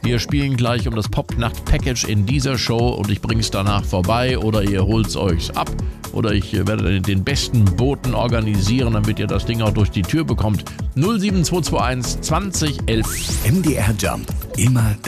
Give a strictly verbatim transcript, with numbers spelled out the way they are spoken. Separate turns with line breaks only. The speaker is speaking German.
Wir spielen gleich um das Pop-Nacht-Package in dieser Show und ich bring's danach vorbei oder ihr holt's euch ab oder ich werde den besten Boten organisieren, damit ihr das Ding auch durch die Tür bekommt. null sieben zwei zwei eins zwanzig elf
M D R Jump. Immer